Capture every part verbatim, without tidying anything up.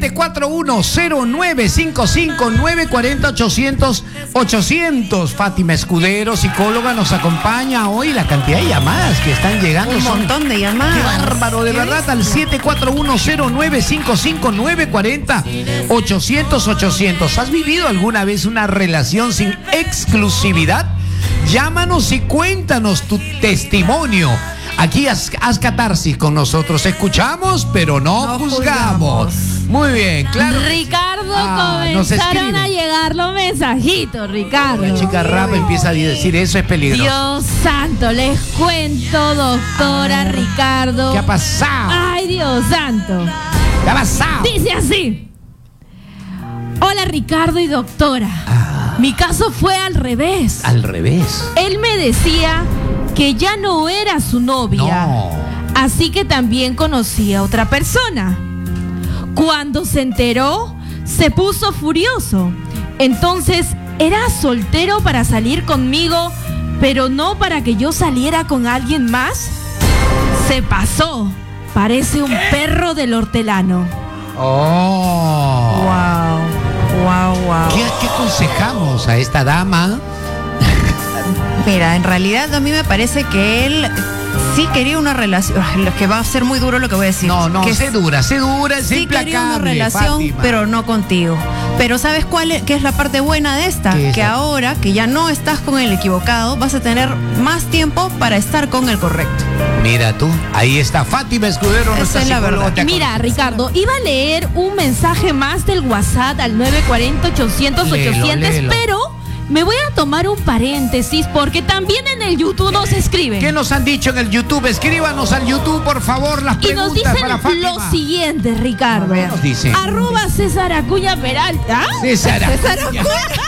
siete cuatro uno, cero nueve cinco cinco, nueve cuatro cero, ochocientos, ochocientos. Fátima Escudero, psicóloga, nos acompaña hoy. La cantidad de llamadas que están llegando. Un son... montón de llamadas. Qué bárbaro, de verdad, al siete cuatro uno, cero nueve cinco cinco, nueve cuatro cero, ochocientos, ochocientos. ¿Has vivido alguna vez una relación sin exclusividad? Llámanos y cuéntanos tu testimonio. Aquí haz, haz catarsis con nosotros. Escuchamos, pero no, no juzgamos. juzgamos. Muy bien, claro. Ricardo, ah, comenzaron a llegar los mensajitos, Ricardo. La chica rapa empieza a decir eso, es peligroso. Dios santo, les cuento, doctora ah, Ricardo. ¿Qué ha pasado? Ay, Dios santo. ¿Qué ha pasado? Dice así. Hola, Ricardo y doctora. Ah. Mi caso fue al revés. Al revés. Él me decía que ya no era su novia. No. Así que también conocía a otra persona. Cuando se enteró, se puso furioso. Entonces, era soltero para salir conmigo, pero no para que yo saliera con alguien más. Se pasó. Parece un perro del hortelano. Oh. Wow. Wow, wow. ¿Qué, qué aconsejamos a esta dama? Mira, en realidad a mí me parece que él sí quería una relación. Lo que va a ser muy duro lo que voy a decir. No, no, que se dura, se dura, es sí implacable. Quería una relación, Fátima, pero no contigo. Pero ¿sabes cuál es, qué es la parte buena de esta? Que ahora que ya no estás con el equivocado, vas a tener más tiempo para estar con el correcto. Mira tú, ahí está Fátima Escudero. Esa es la verdad. Mira, Ricardo, iba a leer un mensaje más del WhatsApp al nueve cuatro cero, ochocientos, ochocientos, pero me voy a tomar un paréntesis porque también en el YouTube nos escriben. ¿Qué nos han dicho en el YouTube? Escríbanos al YouTube, por favor, las preguntas. Y nos dicen para Fátima. lo siguiente, Ricardo. ¿Qué nos dicen? Arroba César Acuña Peralta. César Acuña. César Acuña.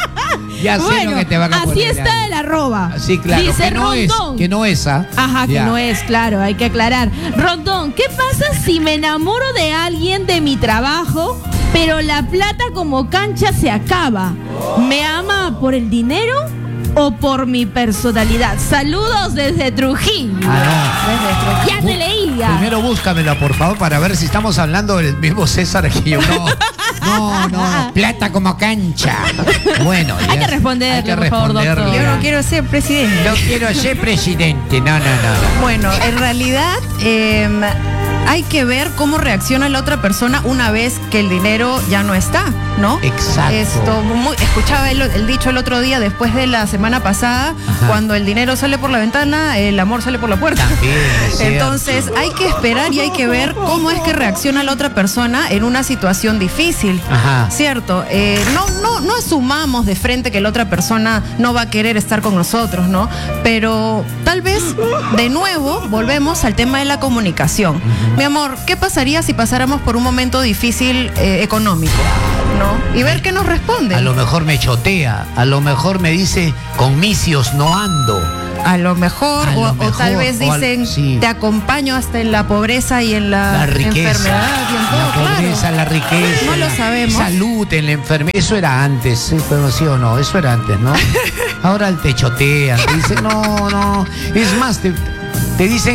Ya sé bueno, lo que te van a así poner está ahí. el arroba. Sí, claro. Dice que no Rondón. Es, que no es, ¿ah? Ajá, ya. que no es, claro, hay que aclarar. Rondón, ¿qué pasa si me enamoro de alguien de mi trabajo, pero la plata como cancha se acaba? ¿Me ama por el dinero o por mi personalidad? Saludos desde Trujillo. Ah, no. Desde Trujillo. Ya te leía. Primero búscamela, por favor, para ver si estamos hablando del mismo César que yo. No, no, no. Plata como cancha. Bueno, hay que responderle, hay que por favor, doctor. Yo no quiero ser presidente. No quiero ser presidente. No, no, no. Bueno, en realidad eh, hay que ver cómo reacciona la otra persona una vez que el dinero ya no está, ¿no? Exacto. Esto, muy, escuchaba el, el dicho el otro día, después de la semana pasada, ajá, cuando el dinero sale por la ventana, el amor sale por la puerta. También, es Entonces hay que esperar y hay que ver cómo es que reacciona la otra persona en una situación difícil. Ajá. ¿Cierto? Eh, no, no, no asumamos de frente que la otra persona no va a querer estar con nosotros, ¿no? Pero tal vez, de nuevo, volvemos al tema de la comunicación. Uh-huh. Mi amor, ¿qué pasaría si pasáramos por un momento difícil eh, económico? ¿No? Y ver qué nos responde. A lo mejor me chotea, a lo mejor me dice, con misios no ando. A lo mejor, a o, lo mejor o tal vez dicen, al, sí, te acompaño hasta en la pobreza y en la, la riqueza, enfermedad. Y en todo, la pobreza, claro, la riqueza. No lo sabemos. Salud en la enfermedad. Eso era antes, ¿sí? Pero sí o no, eso era antes, ¿no? Ahora te chotean, te dicen, no, no. Es más, te, te dicen,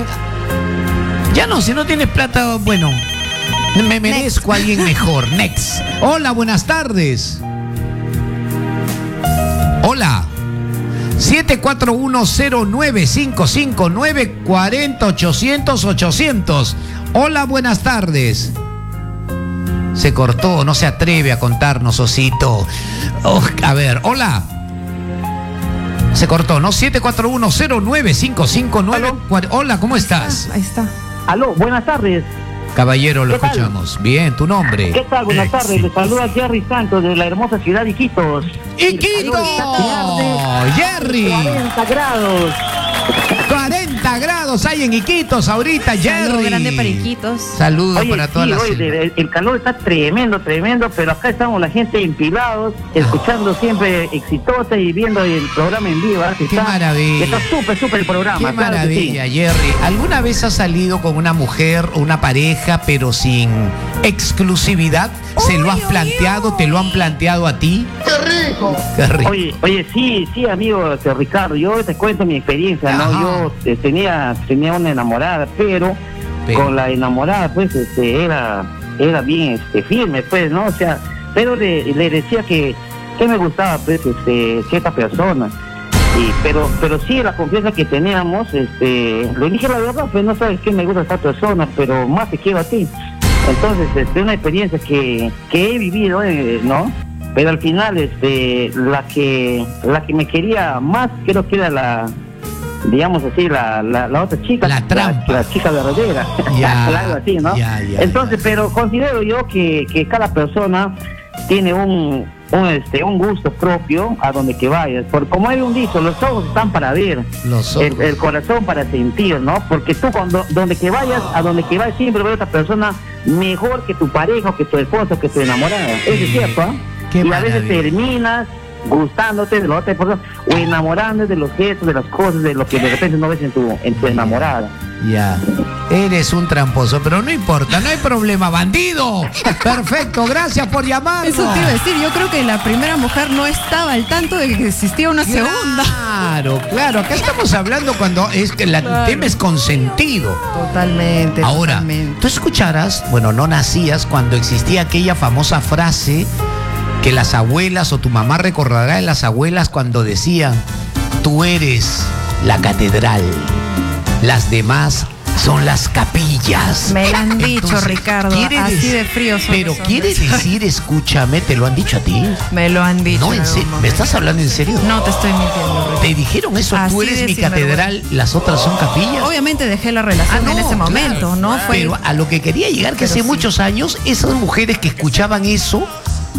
ya no, si no tienes plata, bueno, me merezco a alguien mejor. Next. Hola, buenas tardes. Hola. siete cuatro uno cero nueve cinco cinco, nueve cuatro cero, ochocientos, ochocientos. Hola, buenas tardes. Se cortó, no se atreve a contarnos, Osito. Oh, a ver, hola. Se cortó, ¿no? siete cuatro uno cero nueve cinco cinco nueve. Hola, ¿cómo estás? Ahí está. Aló, buenas tardes. Caballero, lo escuchamos. Tal? Bien, ¿tu nombre? ¿Qué tal? Buenas Éxito. tardes. Le saluda Jerry Santos de la hermosa ciudad de Iquitos. ¡Iquitos! ¡Jerry! cuarenta grados. cuarenta grados hay en Iquitos ahorita, Jerry. Saludos grande para Iquitos. Saludos oye, para todas sí, las... Oye, el, el calor está tremendo, tremendo, pero acá estamos la gente empilados, escuchando siempre Exitosa y viendo el programa en vivo. Qué está, maravilla. Está súper, súper el programa. Qué claro maravilla, sí. Jerry. ¿Alguna vez has salido con una mujer o una pareja, pero sin exclusividad? ¿Se Uy, lo has uy, planteado? uy. ¿Te lo han planteado a ti? ¡Qué rico! Qué rico. Oye, oye, sí, sí, amigo este, Ricardo, yo te cuento mi experiencia, ¿no? Ajá. Yo eh, tenía, tenía una enamorada, pero, pero con la enamorada, pues, este, era era bien este, firme, pues, ¿no? O sea, pero le, le decía que, que me gustaba, pues, este, cierta persona. Y, pero pero sí, la confianza que teníamos, este, le dije la verdad, pues no sabes qué me gusta esta persona, pero más te quiero a ti. Entonces, este, una experiencia que, que he vivido, eh, ¿no? Pero al final, este, la que la que me quería más, creo que era la, digamos así, la, la, la otra chica, la trampa, la, la chica verdadera, ya, algo así, ¿no? Ya, ya, Entonces, ya. pero considero yo que, que cada persona tiene un, un este un gusto propio a donde que vayas, porque como hay un dicho, los ojos están para ver, Los ojos. el, el corazón para sentir, ¿no? Porque tú cuando donde que vayas, a donde que vayas siempre ves a otra persona mejor que tu pareja, o que tu esposo, que tu enamorada. Eso es cierto, ¿eh? Qué Y a veces maravilla. terminas gustándote de la otra persona o enamorándote de los gestos, de las cosas, de lo que de repente no ves en tu en tu enamorada. Ya, eres un tramposo, pero no importa, no hay problema, bandido. Perfecto, gracias por llamarnos. Eso te iba a decir, yo creo que la primera mujer no estaba al tanto de que existía una segunda. Claro, claro, acá estamos hablando cuando es que la- el tema es consentido. Totalmente. Ahora, totalmente. tú escucharás, bueno, no nacías cuando existía aquella famosa frase que las abuelas o tu mamá recordará de las abuelas cuando decían, tú eres la catedral, las demás son las capillas. Me lo han dicho, Ricardo, ¿quiere así decir- de fríos son Pero los quiere hombres. decir, escúchame, ¿te lo han dicho a ti? Me lo han dicho. No, en en algún serio, ¿me momento. estás hablando en serio? No te estoy mintiendo, Ricardo. ¿Te dijeron eso? Así ¿Tú eres de mi sinvergüenza. catedral, las otras son capillas? Obviamente dejé la relación Ah, no, en ese momento, claro, ¿no? Fue Pero a lo que quería llegar, que Pero hace sí. muchos años, esas mujeres que escuchaban eso,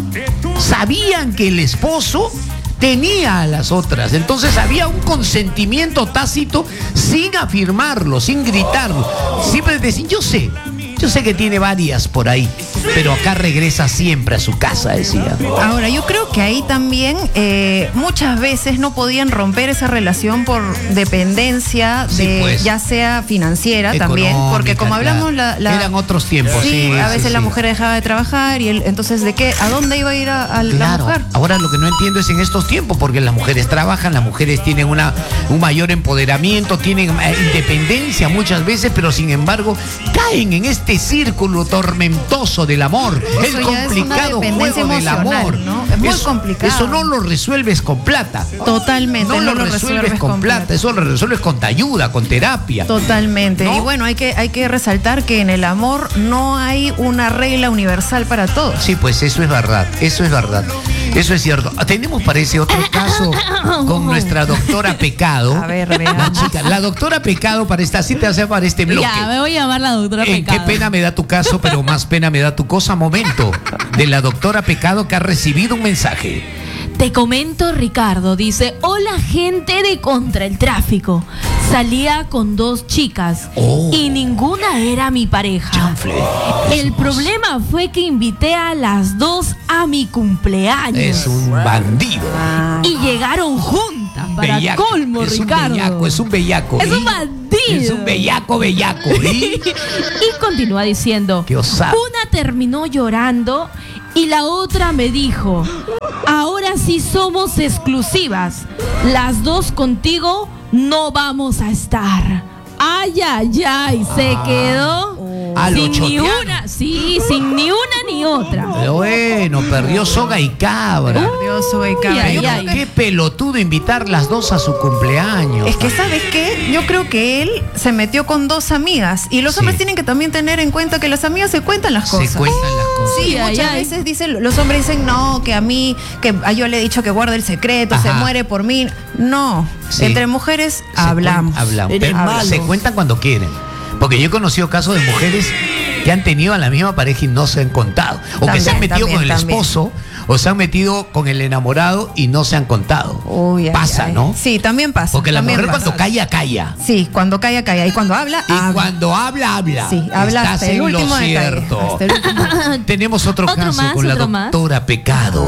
sabían que el esposo tenía a las otras. Entonces había un consentimiento tácito sin afirmarlo, sin gritarlo. Siempre decían, yo sé, yo sé que tiene varias por ahí, pero acá regresa siempre a su casa, decía. Ahora, yo creo que ahí también eh, muchas veces no podían romper esa relación por dependencia, Sí, de pues. ya sea financiera también, porque como Económica, hablamos, claro. la, la- Eran otros tiempos, sí, sí, a sí, veces la sí. mujer dejaba de trabajar y él, entonces, ¿de qué? ¿A dónde iba a ir a, a la Claro, mujer? ahora lo que no entiendo es en estos tiempos, porque las mujeres trabajan, las mujeres tienen una, un mayor empoderamiento, tienen eh, independencia muchas veces, pero sin embargo caen en este círculo tormentoso del amor, Eso el ya es una complicado dependencia juego del emocional, amor. ¿no? Es muy eso, complicado. Eso no lo resuelves con plata. Totalmente, No, lo resuelves con plata, eso lo resuelves con ayuda, con terapia. Totalmente. ¿No? Y bueno, hay que, hay que resaltar que en el amor no hay una regla universal para todos. Sí, pues eso es verdad, eso es verdad, eso es cierto. Tenemos, parece, otro caso con nuestra doctora Pecado. A ver, La veamos. chica, la doctora Pecado para esta cita, hace para este bloque. Ya, me voy a llamar la doctora En Pecado. qué pena me da tu caso, pero más pena me da tu cosa. Momento de la doctora Pecado que ha recibido un mensaje. Te comento, Ricardo, dice, hola gente de Contra el Tráfico. Salía con dos chicas Oh. y ninguna era mi pareja. Chanfle. El problema fue que invité a las dos a mi cumpleaños. Es un bandido. Ah, Y llegaron juntas, para Bellaco. colmo, es Ricardo. un bellaco, es un bellaco. Es un ¿Y? bandido. Es un bellaco, bellaco. ¿Y? Y continúa diciendo, Qué osado. una terminó llorando y la otra me dijo, ahora sí somos exclusivas, las dos contigo no vamos a estar. Ay, ay, ay, se quedó A lo sin ni choteano. una, sí, sin ni una ni otra. Pero bueno, perdió soga y cabra. Dios, soy cabra. ay, Yo creo ay. que- Qué pelotudo invitar las dos a su cumpleaños. Es que, ¿sabes qué? Yo creo que él se metió con dos amigas. Y los Sí. hombres tienen que también tener en cuenta que las amigas se cuentan las Se cosas. cuentan las cosas. Sí, Ay, muchas ay. veces dicen, los hombres dicen, no, que a mí, que a yo le he dicho que guarde el secreto, se Ajá. muere por mí. No, Sí. entre mujeres Se hablamos. cuen- hablamos. Eres Pero malo. se cuentan cuando quieren. Porque yo he conocido casos de mujeres que han tenido a la misma pareja y no se han contado. O que También, se han metido también, con el también. esposo o se han metido con el enamorado y no se han contado. Uy, ay, Pasa, ay. ¿no? Sí, también pasa. Porque la también mujer pasa. cuando calla, calla. Sí, cuando calla, calla. Y cuando habla, Y habla. cuando habla, habla. Sí, habla Estás hasta el en último lo detalle, cierto. hasta el último. Tenemos otro, Otro caso más, con la otro más. doctora Pecado.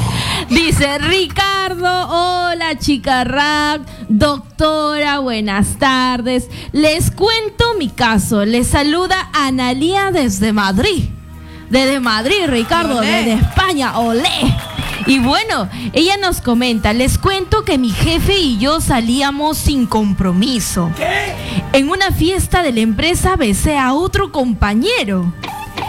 Dice Ricardo, hola chica Rack, doctora, buenas tardes. Les cuento mi caso. Les saluda Analía desde Madrid. Desde Madrid, Ricardo, Olé. desde España, olé. Y bueno, ella nos comenta, les cuento que mi jefe y yo salíamos sin compromiso. En una fiesta de la empresa besé a otro compañero.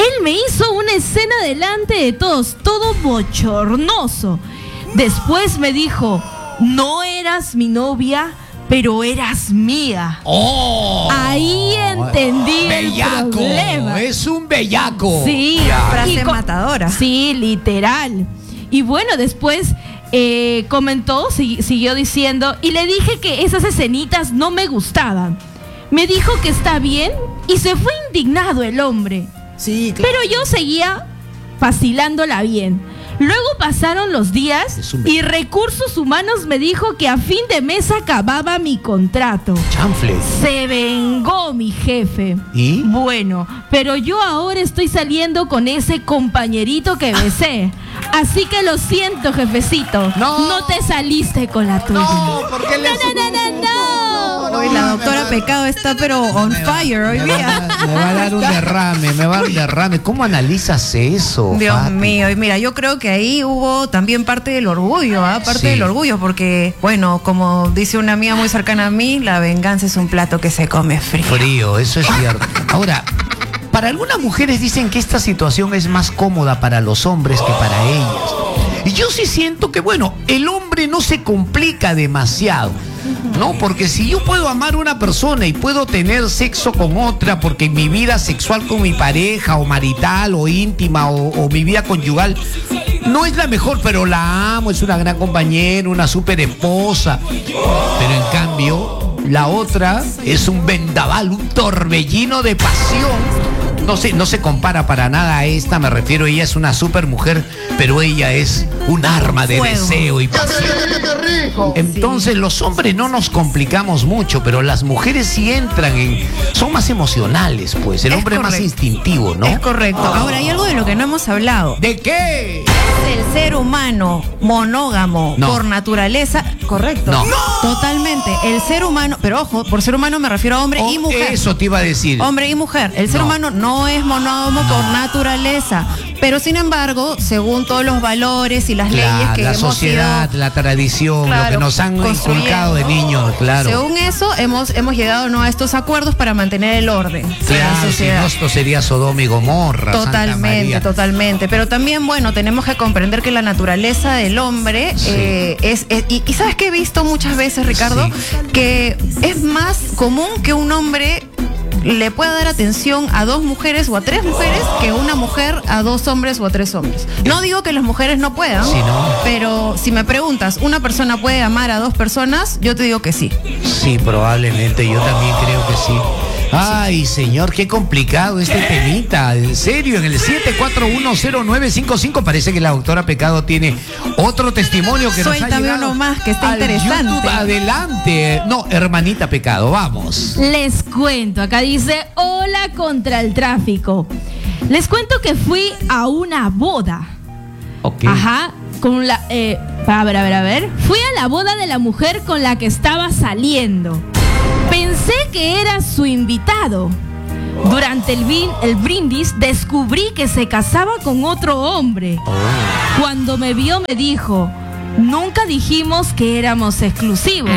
Él me hizo una escena delante de todos, todo bochornoso. Después me dijo, no eras mi novia, pero eras mía. ¡Oh! Ahí entendí bellaco, el problema. Es un bellaco. Sí, Frase co- matadora. Sí, literal. Y bueno, después eh, comentó, si- siguió diciendo, y le dije que esas escenitas no me gustaban. Me dijo que está bien y se fue indignado el hombre. Sí, claro. Pero yo seguía vacilándola bien. Luego pasaron los días Es un- y Recursos Humanos me dijo que a fin de mes acababa mi contrato. Chanfle. Se vengó mi jefe. ¿Y? Bueno, pero yo ahora estoy saliendo con ese compañerito que besé. Así que lo siento, jefecito. No. No te saliste con la tuya. No, porque le No, no, no, no, no. Hoy la doctora Pecado está pero on fire hoy Me va, día. a- me va a dar un derrame, me va a dar un derrame. ¿Cómo analizas eso? Dios Fati? mío, y mira, yo creo que ahí hubo también parte del orgullo, ¿ah? Parte Sí. del orgullo, porque, bueno, como dice una amiga muy cercana a mí, la venganza es un plato que se come frío. Frío, eso es cierto. Ahora, para algunas mujeres dicen que esta situación es más cómoda para los hombres que para ellas. Y yo sí siento que, bueno, el hombre no se complica demasiado, ¿no? Porque si yo puedo amar a una persona y puedo tener sexo con otra, porque en mi vida sexual con mi pareja, o marital, o íntima, o, o mi vida conyugal, no es la mejor, pero la amo, es una gran compañera, una súper esposa. Pero en cambio, la otra es un vendaval, un torbellino de pasión. No se, no se compara para nada a esta, me refiero, ella es una super mujer, pero ella es un arma de Fuego. deseo y pasión. Entonces los hombres no nos complicamos mucho, pero las mujeres sí entran en... Son más emocionales, pues, el Es hombre es más correcto. instintivo, ¿no? Es correcto. Ahora, hay algo de lo que no hemos hablado. ¿De qué? El ser humano monógamo No. por naturaleza, correcto. No. Totalmente. El ser humano, pero ojo, por ser humano me refiero a hombre y Oh, mujer. eso te iba a decir. Hombre y mujer. El ser No. humano no es monógamo por naturaleza. Pero sin embargo, según todos los valores y las La, leyes que la hemos sociedad, ido, la tradición, lo claro, que nos han construyendo, inculcado de niños, claro. según eso, hemos, hemos llegado, ¿no?, a estos acuerdos para mantener el orden de la Claro, si sociedad. no, esto sería Sodoma y Gomorra. Santa Totalmente, María. totalmente. Pero también, bueno, tenemos que comprender que la naturaleza del hombre Sí. eh, es, es- y, y sabes que he visto muchas veces, Ricardo, Sí. que es más común que un hombre le pueda dar atención a dos mujeres o a tres mujeres que una mujer a dos hombres o a tres hombres. No digo que las mujeres no puedan, Sí, ¿no? pero si me preguntas, ¿una persona puede amar a dos personas? Yo te digo que sí. Sí, probablemente, yo también creo que sí. Ay, señor, qué complicado este temita. En serio, en el siete cuatro uno cero nueve cinco cinco parece que la doctora Pecado tiene otro testimonio que nos ha Suéltame llegado uno más, que está al interesante. YouTube. Adelante. No, hermanita Pecado, vamos. Les cuento, acá dice, hola contra el tráfico. Les cuento que fui a una boda. Ok. Ajá, con la... Eh, a ver, a ver, a ver. Fui a la boda de la mujer con la que estaba saliendo. Pensé que era su invitado. Durante el, vin- el brindis descubrí que se casaba con otro hombre. Cuando me vio me dijo, nunca dijimos que éramos exclusivos.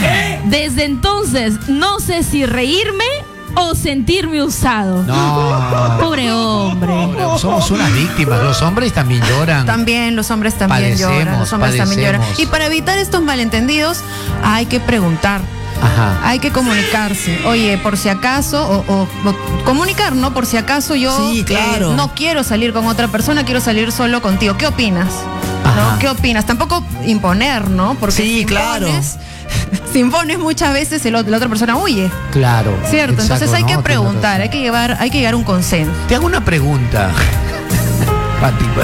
Desde entonces no sé si reírme o sentirme usado. No. Pobre hombre. Somos unas víctimas. Los hombres también lloran. También los hombres también Padecemos, lloran, los hombres también lloran. padecemos. Y para evitar estos malentendidos hay que preguntar, Ajá. hay que comunicarse. Oye, por si acaso, o, o- o comunicar, ¿no? Por si acaso yo Sí, claro. eh, no quiero salir con otra persona, quiero salir solo contigo. ¿Qué opinas? Ajá. ¿No? ¿Qué opinas? Tampoco imponer, ¿no? Porque Sí, si claro. impones, si impones muchas veces el, ot- la otra persona huye. Claro. Cierto, exacto, entonces hay no, que tienes preguntar, razón. hay que llevar, hay que llegar a un consenso. Te hago una pregunta. Fátima.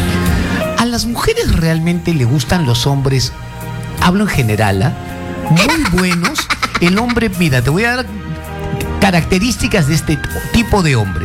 ¿A las mujeres realmente le gustan los hombres? Hablo en general, ¿ah? Muy buenos. El hombre, mira, te voy a dar características de este tipo de hombre.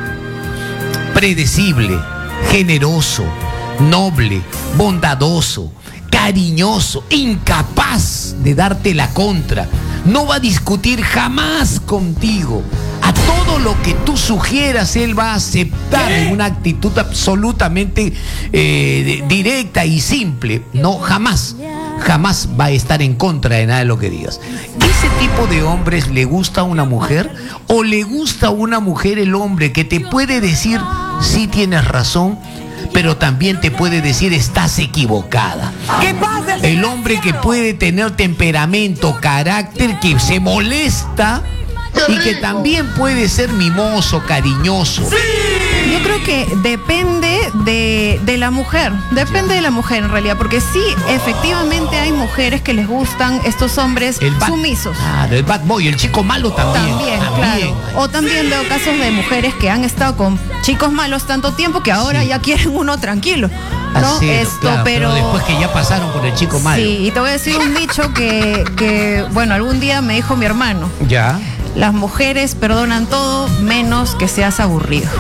Predecible, generoso, noble, bondadoso, cariñoso, incapaz de darte la contra. No va a discutir jamás contigo. A todo lo que tú sugieras, él va a aceptar en una actitud absolutamente eh, directa y simple. No, jamás. jamás va a estar en contra de nada de lo que digas. ¿Ese tipo de hombres le gusta a una mujer? ¿O le gusta a una mujer el hombre que te puede decir, sí tienes razón, pero también te puede decir, estás equivocada? ¿Qué pasa? El hombre que puede tener temperamento, carácter, que se molesta y que también puede ser mimoso, cariñoso. Yo creo que depende de, de la mujer, depende de la mujer en realidad, porque sí, efectivamente hay mujeres que les gustan estos hombres El bad- sumisos. Claro, el bad boy, el chico malo también. También, también. claro. O también veo casos de mujeres que han estado con chicos malos tanto tiempo que ahora Sí. ya quieren uno tranquilo. ¿No? Así es, Esto, claro, pero, después que ya pasaron por el chico malo. Sí, y te voy a decir un dicho que, que, bueno, algún día me dijo mi hermano. Ya. Las mujeres perdonan todo menos que seas aburrido.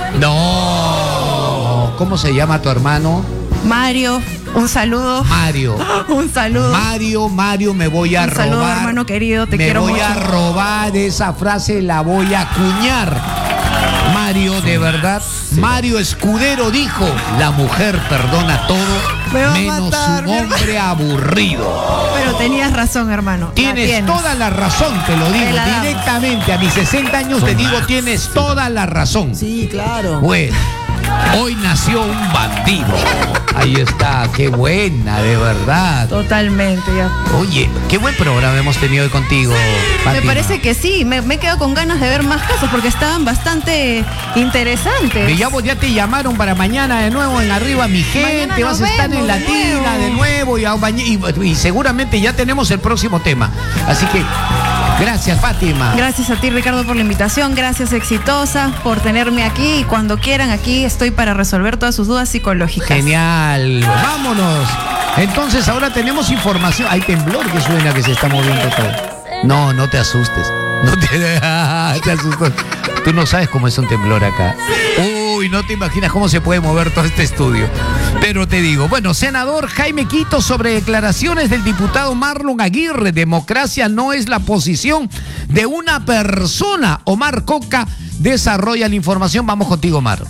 No. ¿Cómo se llama tu hermano? Mario, un saludo. Mario. Un saludo. Mario, Mario, me voy a Un robar. saludo, hermano querido, te me quiero voy mucho. a robar esa frase, la voy a acuñar. Mario, de verdad, Mario Escudero dijo, la mujer perdona todo, Me va a menos matar, un mi hombre aburrido. Pero tenías razón, hermano. La Tienes, toda la razón, te lo digo, Te la damos. directamente, a mis sesenta años te digo, tienes toda la razón. Sí, claro. Bueno, hoy nació un bandido. Ahí está, qué buena, de verdad. Totalmente, ya. Oye, qué buen programa hemos tenido hoy contigo, Me Fátima. parece que sí, me, me he quedado con ganas de ver más casos porque estaban bastante interesantes. Y ya, vos ya te llamaron para mañana de nuevo en Arriba Mi Gente, Mañana vas nos a estar vemos en de Latina nuevo. de nuevo y, a- y- y seguramente ya tenemos el próximo tema. Así que, gracias, Fátima. Gracias a ti, Ricardo, por la invitación. Gracias, Exitosa, por tenerme aquí. Y cuando quieran, aquí estoy para resolver todas sus dudas psicológicas. Genial. Vámonos. Entonces ahora tenemos información. Hay temblor que suena, que se está moviendo todo. No, no te asustes. No te, te asustes. Tú no sabes cómo es un temblor acá. Uy, no te imaginas cómo se puede mover todo este estudio. Pero te digo, bueno, senador Jaime Quito sobre declaraciones del diputado Marlon Aguirre. Democracia no es la posición de una persona. Omar Coca desarrolla la información. Vamos contigo, Omar.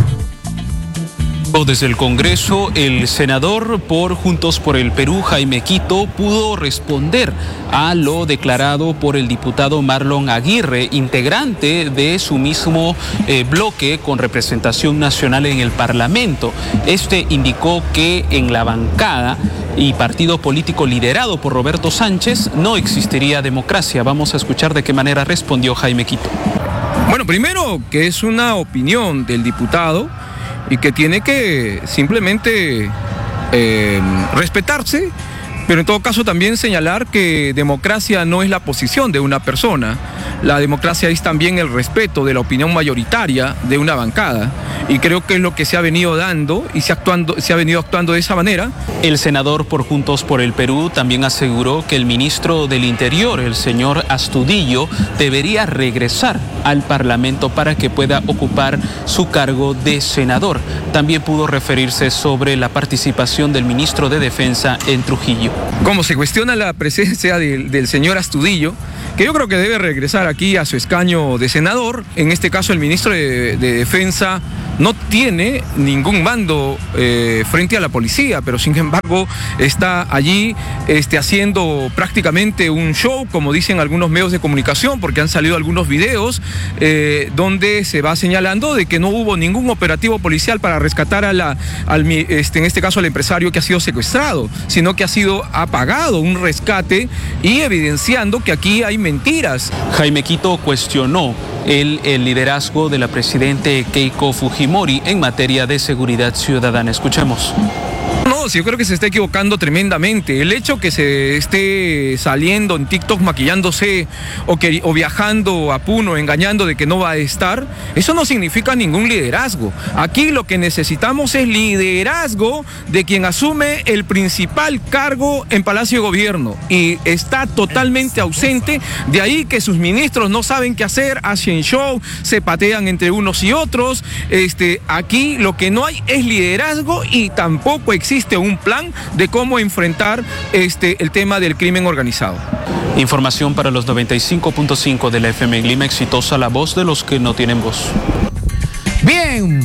Desde el Congreso, el senador por Juntos por el Perú, Jaime Quito, pudo responder a lo declarado por el diputado Marlon Aguirre, integrante de su mismo eh, bloque con representación nacional en el Parlamento. Este indicó que en la bancada y partido político liderado por Roberto Sánchez no existiría democracia. Vamos a escuchar de qué manera respondió Jaime Quito. Bueno, primero que es una opinión del diputado y que tiene que simplemente eh, respetarse, pero en todo caso también señalar que democracia no es la posición de una persona. La democracia es también el respeto de la opinión mayoritaria de una bancada, y creo que es lo que se ha venido dando y se, actuando, se ha venido actuando de esa manera. El senador por Juntos por el Perú también aseguró que el ministro del Interior, el señor Astudillo, debería regresar al Parlamento para que pueda ocupar su cargo de senador. También pudo referirse sobre la participación del ministro de Defensa en Trujillo. Como se cuestiona la presencia del, del señor Astudillo, que yo creo que debe regresar aquí a su escaño de senador. En este caso el ministro de, de Defensa no tiene ningún mando eh, frente a la policía, pero sin embargo está allí este, haciendo prácticamente un show, como dicen algunos medios de comunicación, porque han salido algunos videos eh, donde se va señalando de que no hubo ningún operativo policial para rescatar a la, al, este, en este caso al empresario que ha sido secuestrado, sino que ha sido apagado un rescate y evidenciando que aquí hay mentiras. Jaime Quito cuestionó el, el liderazgo de la presidente Keiko Fujimori en materia de seguridad ciudadana. Escuchemos. No, sí, yo creo que se está equivocando tremendamente. El hecho que se esté saliendo en TikTok maquillándose o, que, o viajando a Puno engañando de que no va a estar, eso no significa ningún liderazgo. Aquí lo que necesitamos es liderazgo de quien asume el principal cargo en Palacio de Gobierno y está totalmente ausente. De ahí que sus ministros no saben qué hacer, hacen show, se patean entre unos y otros. Este, aquí lo que no hay es liderazgo y tampoco existe existe un plan de cómo enfrentar este, el tema del crimen organizado. Información para los noventa y cinco punto cinco de la F M en Lima. Exitosa, la voz de los que no tienen voz. Bien,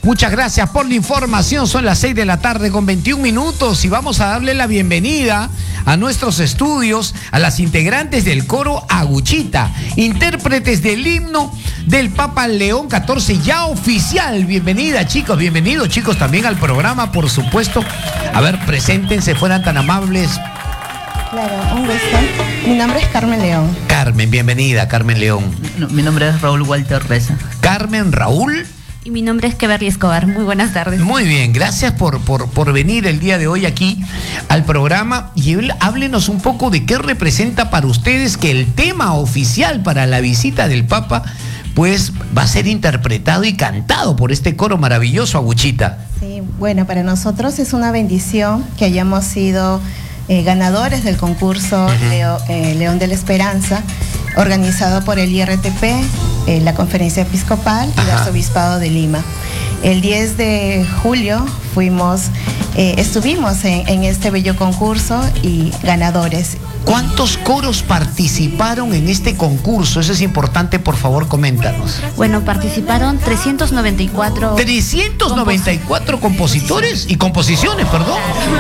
Muchas gracias por la información. Son las seis de la tarde con veintiún minutos y vamos a darle la bienvenida a nuestros estudios a las integrantes del coro Aguchita, intérpretes del himno del Papa León catorce, ya oficial. Bienvenida, chicos, bienvenidos, chicos, también al programa, por supuesto. A ver, preséntense, fueran tan amables. Claro, un gusto. Mi nombre es Carmen León. Carmen, bienvenida, Carmen León. No, mi nombre es Raúl Walter Reza. Carmen, Raúl. Y mi nombre es Keverly Escobar. Muy buenas tardes. Muy bien, gracias por, por, por venir el día de hoy aquí al programa y háblenos un poco de qué representa para ustedes que el tema oficial para la visita del Papa pues va a ser interpretado y cantado por este coro maravilloso, Aguchita. Sí, bueno, para nosotros es una bendición que hayamos sido eh, ganadores del concurso uh-huh. Leo, eh, León de la Esperanza, organizado por el I R T P, eh, la Conferencia Episcopal y el Arzobispado de Lima. El diez de julio fuimos, eh, estuvimos en, en este bello concurso y ganadores. ¿Cuántos coros participaron en este concurso? Eso es importante, por favor, coméntanos. Bueno, participaron trescientos noventa y cuatro... ¿trescientos noventa y cuatro compositores y composiciones, perdón?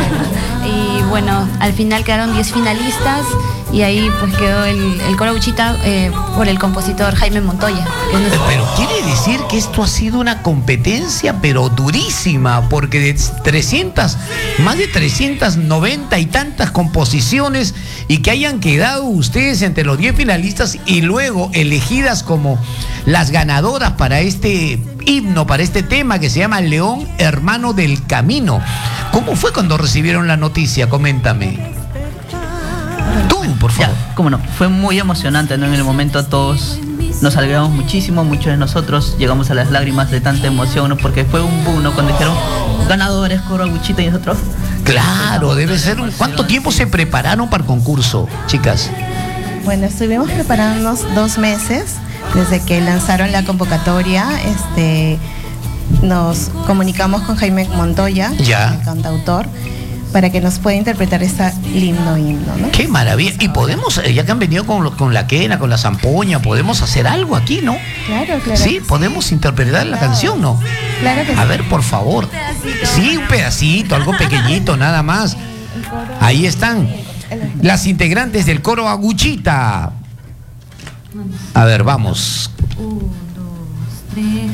Y bueno, al final quedaron diez finalistas y ahí pues quedó el, el coro Aguchita eh, por el compositor Jaime Montoya. Pero quiere decir que esto ha sido una competencia pero durísima, porque de trescientas, más de trescientas noventa y tantas composiciones y que hayan quedado ustedes entre los diez finalistas y luego elegidas como las ganadoras para este himno, para este tema que se llama León, Hermano del Camino. ¿Cómo fue cuando recibieron la noticia? Coméntame. Tú, por favor. Ya, cómo no, fue muy emocionante, ¿no? En el momento todos nos alegramos muchísimo, muchos de nosotros llegamos a las lágrimas de tanta emoción, ¿no? Porque fue un boom, ¿no? Cuando dijeron ganadores, coro Aguchita y nosotros. Claro, debe ser un... ¿Cuánto tiempo se prepararon para el concurso, chicas? Bueno, estuvimos preparándonos dos meses desde que lanzaron la convocatoria. Este, nos comunicamos con Jaime Montoya, ya. el cantautor, para que nos pueda interpretar esta himno himno, ¿no? ¡Qué maravilla! Y podemos, ya que han venido con, con la quena, con la zampoña, podemos hacer algo aquí, ¿no? Claro, claro. Sí, podemos interpretar la canción, ¿no? Claro que sí. A ver, por favor. Sí, un pedacito, algo pequeñito, nada más. Ahí están las integrantes del coro Aguchita. A ver, vamos. Un, dos, tres.